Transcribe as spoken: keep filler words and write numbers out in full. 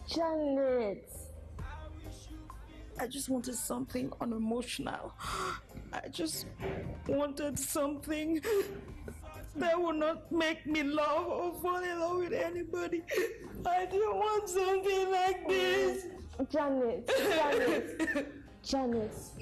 Janet. I just wanted something unemotional. I just wanted something that would not make me love or fall in love with anybody. I didn't want something like this. Janet, Janet, Janet.